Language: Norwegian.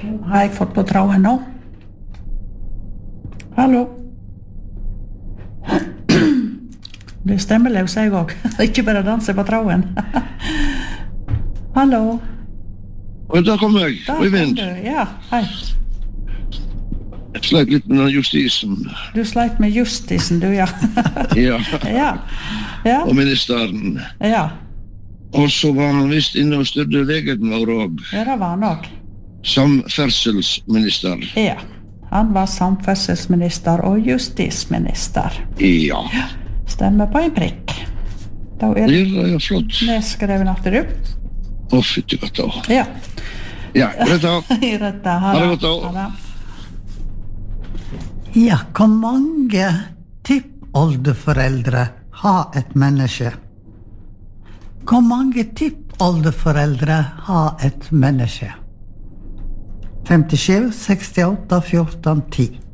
Har jeg fått på tråden nå? Hallo? Det stemmeløs jeg også. Ikke bare danse på tråden. Hallo? Og da kommer jeg, Øyvind. Ja, hei. Jeg sleit litt med justisen. Du sleit med justisen, du, ja. Ja. Og ministeren. Ja. Og så var han visst inne og styrte legen vår også. Ja, det var han også. Samferdselsminister. Ja, han var samferdselsminister og justisminister. Ja. Stemmer på en prikk. Da det er flott. Nedskreven at du. Fytti godt da. Ja. Ja, greit da. Greit da, ha det godt da. Ja, hvor mange tippoldeforeldre har et menneske? Hvor mange tippoldeforeldre har et menneske? 57, 68, 14, 10.